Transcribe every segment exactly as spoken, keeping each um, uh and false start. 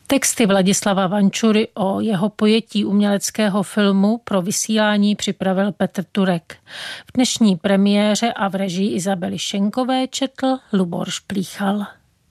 Texty Vladislava Vančury o jeho pojetí uměleckého filmu pro vysílání připravil Petr Turek. V dnešní premiéře a v režii Izabely Šenkové četl Lubor Šplíchal.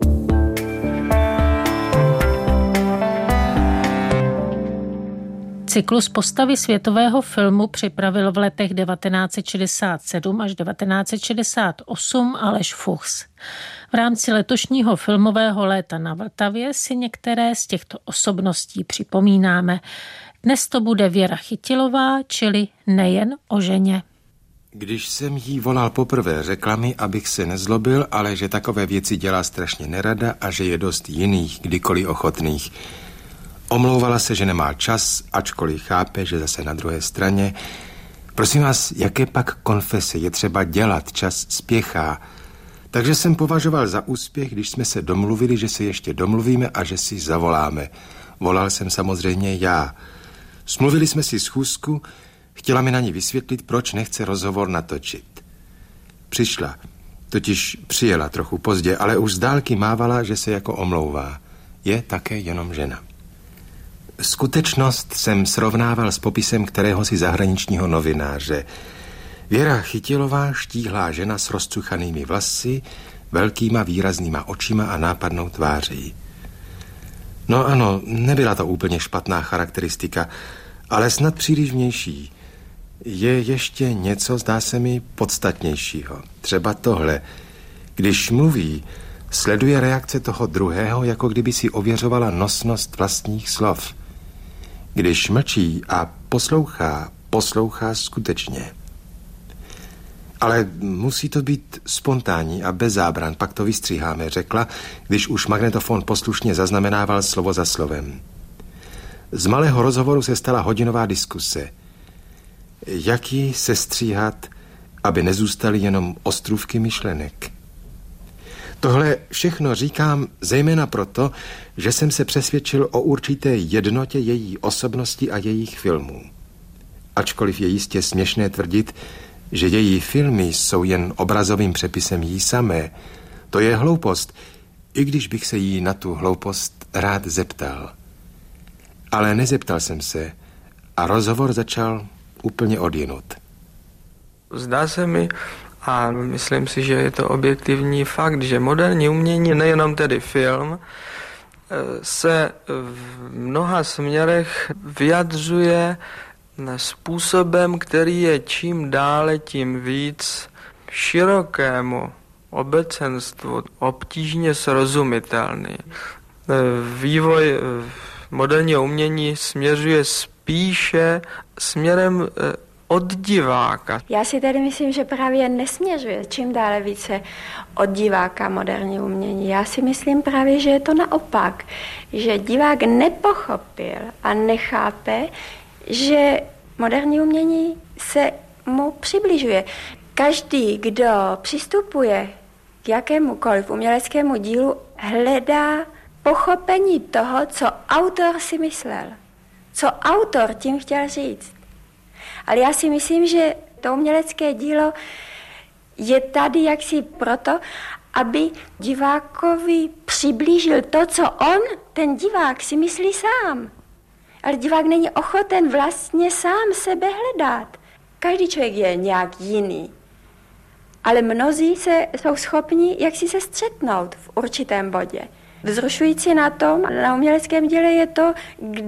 Cyklus postavy světového filmu připravil v letech devatenáct set šedesát sedm až devatenáct set šedesát osm Aleš Fuchs. V rámci letošního filmového léta na Vltavě si některé z těchto osobností připomínáme. Dnes to bude Věra Chytilová, čili Nejen o ženě. Když jsem jí volal poprvé, řekla mi, abych se nezlobil, ale že takové věci dělá strašně nerada a že je dost jiných, kdykoliv ochotných. Omlouvala se, že nemá čas, ačkoliv chápe, že zase na druhé straně. Prosím vás, jaké pak konfese je třeba dělat, čas spěchá. Takže jsem považoval za úspěch, když jsme se domluvili, že se ještě domluvíme a že si zavoláme. Volal jsem samozřejmě já. Smluvili jsme si schůzku, chtěla mi na ní vysvětlit, proč nechce rozhovor natočit. Přišla, totiž přijela trochu pozdě, ale už z dálky mávala, že se jako omlouvá. Je také jenom žena. Skutečnost jsem srovnával s popisem kteréhosi zahraničního novináře. Věra Chytilová, štíhlá žena s rozcuchanými vlasy, velkýma výraznýma očima a nápadnou tváří. No ano, nebyla to úplně špatná charakteristika, ale snad příliš vnější. Je ještě něco, zdá se mi, podstatnějšího. Třeba tohle. Když mluví, sleduje reakce toho druhého, jako kdyby si ověřovala nosnost vlastních slov. Když mlčí a poslouchá, poslouchá skutečně. Ale musí to být spontánní a bez zábran, pak to vystříháme, řekla, když už magnetofon poslušně zaznamenával slovo za slovem. Z malého rozhovoru se stala hodinová diskuse. Jak ji sestříhat, aby nezůstaly jenom ostrůvky myšlenek? Tohle všechno říkám zejména proto, že jsem se přesvědčil o určité jednotě její osobnosti a jejich filmů. Ačkoliv je jistě směšné tvrdit, že její filmy jsou jen obrazovým přepisem jí samé, to je hloupost, i když bych se jí na tu hloupost rád zeptal. Ale nezeptal jsem se a rozhovor začal úplně odjinud. Zdá se mi, a myslím si, že je to objektivní fakt, že moderní umění, nejenom tedy film, se v mnoha směrech vyjadřuje způsobem, který je čím dále, tím víc širokému obecenstvu obtížně srozumitelný. Vývoj moderního umění směřuje spíše směrem od diváka. Já si tedy myslím, že právě nesměřuje čím dále více od diváka moderní umění. Já si myslím právě, že je to naopak, že divák nepochopil a nechápe, že moderní umění se mu přibližuje. Každý, kdo přistupuje k jakémukoliv uměleckému dílu, hledá pochopení toho, co autor si myslel, co autor tím chtěl říct. Ale já si myslím, že to umělecké dílo je tady jaksi proto, aby divákovi přiblížil to, co on, ten divák, si myslí sám. Ale divák není ochoten vlastně sám sebe hledat. Každý člověk je nějak jiný. Ale mnozí se, jsou schopni jaksi se střetnout v určitém bodě. Vzrušující na tom, na uměleckém díle je to,